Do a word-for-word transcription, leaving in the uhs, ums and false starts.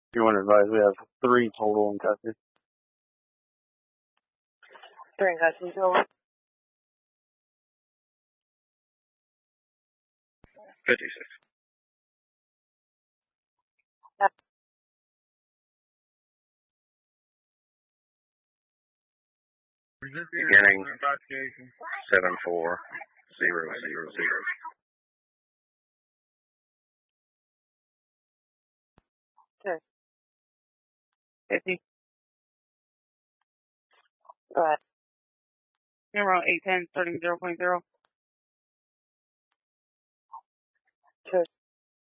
You want to advise we have three total in custody. Three in custody total. fifty-six. Yeah. Beginning seven four zero zero zero. Okay. Fifty. Go ahead. Number eight ten starting zero point zero.